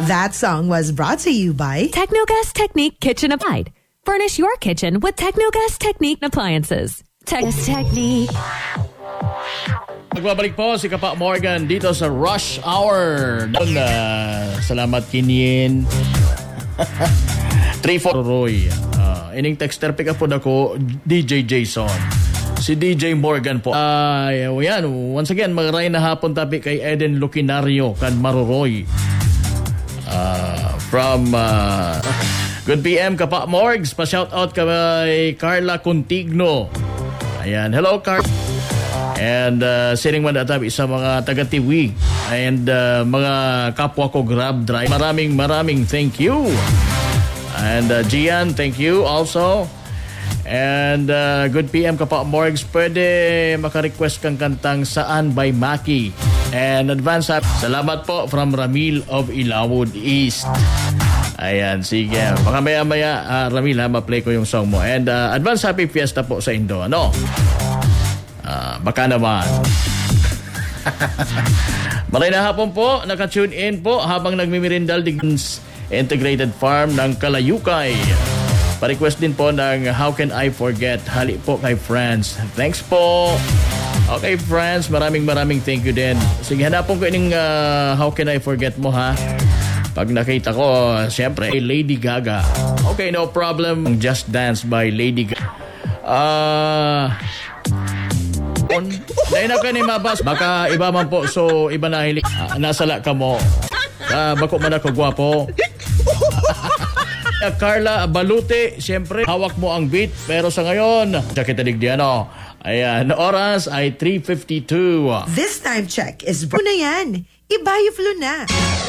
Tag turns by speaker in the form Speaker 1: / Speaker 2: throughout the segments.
Speaker 1: That song was brought to you by
Speaker 2: Technogas Technique Kitchen Applied. Furnish your kitchen with Technogas Technique appliances. Technique.
Speaker 3: Magbabalik po si Kapa Morgan dito sa Rush Hour. Doon, salamat Kinyin. 3-4 Roy. Ining texter pick up po ako DJ Jason. Si DJ Morgan po. Yan, once again, magaray na hapon tabi kay Eden Lucinario kan Maruroy. From Good PM Kapa Morgs, pa-shout out kay Carla Contigno. Ayan, hello Carla. And sining man databi sa mga taga-Tiwig and mga kapwa ko Grab driver. Maraming thank you. And Gian, thank you also. And Good PM Kapa Morgs, pwede maka-request kang kantang Saan by Maki. And advance happy. Salamat po from Ramil of Ilawod East. Ayan, sige. Baka maya-maya, Ramil, ma-play ko yung song mo. And advance happy fiesta po sa Indo. Ano? Baka naman. Maray na hapon po, naka-tune in po habang nagmimirindal di Integrated Farm ng Kalayukay. Pa-request din po ng How Can I Forget? Hali po kay Friends. Thanks po. Okay, friends, maraming thank you din. Sige, hanapon ko ining How Can I Forget mo, ha? Pag nakita ko, siyempre, Lady Gaga. Okay, no problem. Just Dance by Lady Gaga. Dahil na ka ni Mabas, baka iba man po, so iba na hilig. Nasala ka mo. Bako man ako gwapo. Carla Balute, siyempre, hawak mo ang beat. Pero sa ngayon, kita digdiano. Ayan, oras ay 3:52.
Speaker 1: This time check is na yan. Ibayo flu na.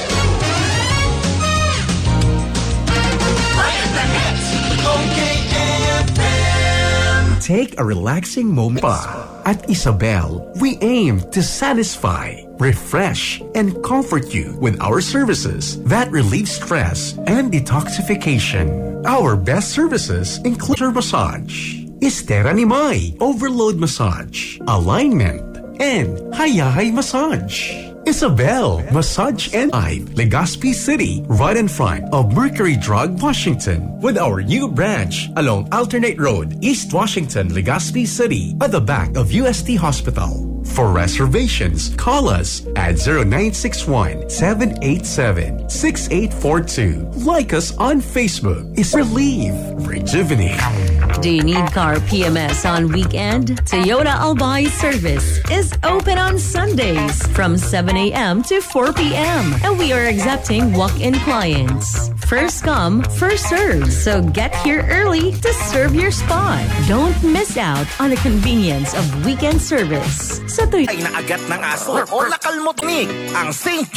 Speaker 4: Take a relaxing moment. At Isabel, we aim to satisfy, refresh, and comfort you with our services that relieve stress and detoxification. Our best services include massage, Estera ni Mai, overload massage, alignment, and Hayahay massage. Isabel Massage and I, Legazpi City, right in front of Mercury Drug, Washington, with our new branch along Alternate Road, East Washington, Legazpi City, at the back of UST Hospital. For reservations, call us at 0961-787-6842. Like us on Facebook. Is Relieve, Rejuvenate.
Speaker 2: Do you need car PMS on weekend? Toyota Albay service is open on Sundays from 7 a.m. to 4 p.m. And we are accepting walk-in clients. First come, first serve. So get here early to serve your spot. Don't miss out on the convenience of weekend service. Sa
Speaker 5: ay naagat ng aso o nakalmot ni ang St.